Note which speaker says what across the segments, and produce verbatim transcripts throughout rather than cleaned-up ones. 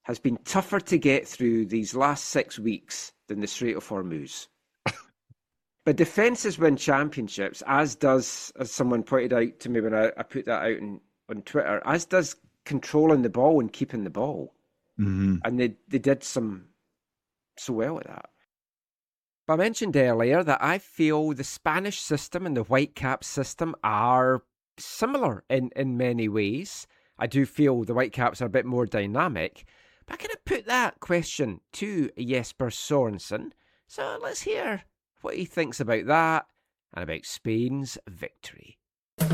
Speaker 1: has been tougher to get through these last six weeks than the Strait of Hormuz. But defences win championships, as does, as someone pointed out to me when I, I put that out on, on Twitter, as does controlling the ball and keeping the ball.
Speaker 2: Mm-hmm.
Speaker 1: And they, they did some so well at that. But I mentioned earlier that I feel the Spanish system and the Whitecaps system are similar in, in many ways. I do feel the Whitecaps are a bit more dynamic. But I'm going to put that question to Jesper Sorensen. So let's hear what he thinks about that and about Spain's victory. We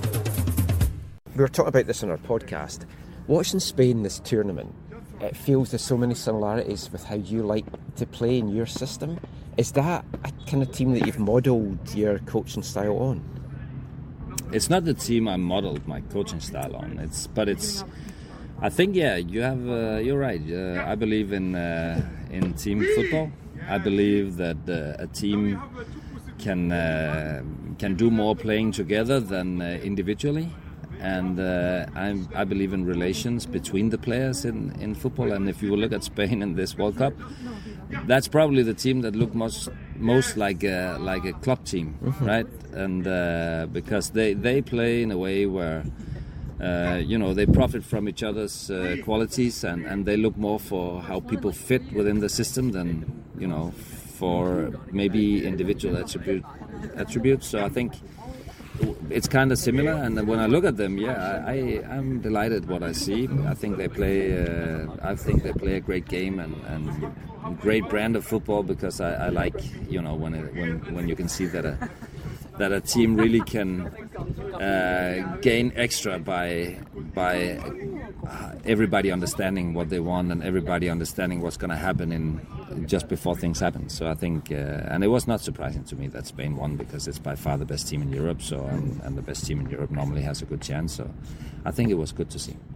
Speaker 1: were talking about this on our podcast. Watching Spain this tournament, it feels there's so many similarities with how you like to play in your system. Is that a kind of team that you've modelled your coaching style on?
Speaker 3: It's not the team I modelled my coaching style on. It's but it's. I think yeah, you have. Uh, you're right. Uh, I believe in uh, in team football. I believe that uh, a team can uh, can do more playing together than uh, individually, and uh, I, I believe in relations between the players in, in football. And if you look at Spain in this World Cup, that's probably the team that looked most most like a, like a club team, mm-hmm. right? And uh, because they, they play in a way where uh, you know they profit from each other's uh, qualities, and, and they look more for how people fit within the system than you know for maybe individual attribute attributes. So I think it's kind of similar, and when I look at them, yeah, I, I I'm delighted what I see. I think they play. Uh, I think they play a great game and, and great brand of football, because I, I like you know when it, when when you can see that a that a team really can uh, gain extra by by everybody understanding what they want and everybody understanding what's going to happen in just before things happen. So I think, uh, and it was not surprising to me that Spain won, because it's by far the best team in Europe. So and, and the best team in Europe normally has a good chance. So I think it was good to see.